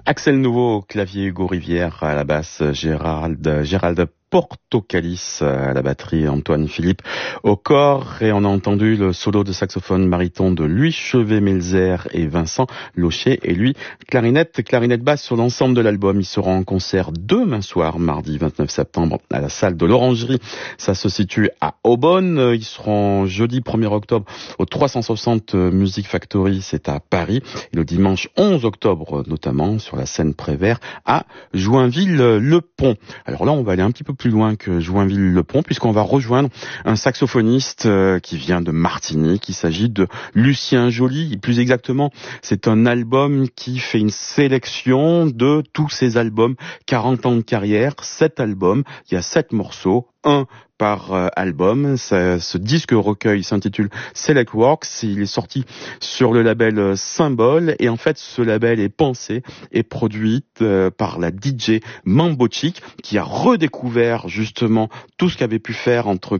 Axel Nouveau au clavier, Hugo Rivière à la basse, Gérald Portocalis à la batterie, Antoine Philippe au corps, et on a entendu le solo de saxophone baryton de Louis Chevet-Melzer et Vincent Locher, et lui clarinette basse sur l'ensemble de l'album. Il sera en concert demain soir, mardi 29 septembre, à la salle de l'Orangerie. Ça se situe à Aubonne. Ils seront jeudi 1er octobre au 360 Music Factory, c'est à Paris, et le dimanche 11 octobre notamment sur la scène Prévert à Joinville-le-Pont. Alors là, on va aller un petit peu plus loin que Joinville-le-Pont, puisqu'on va rejoindre un saxophoniste qui vient de Martinique. Il s'agit de Lucien Joly. Plus exactement, c'est un album qui fait une sélection de tous ses albums, 40 ans de carrière, 7 albums, il y a 7 morceaux, un par album. Ce disque recueil s'intitule Select Works. Il est sorti sur le label Symbole, et en fait ce label est pensé et produit par la DJ Mambo Chick, qui a redécouvert justement tout ce qu'avait pu faire entre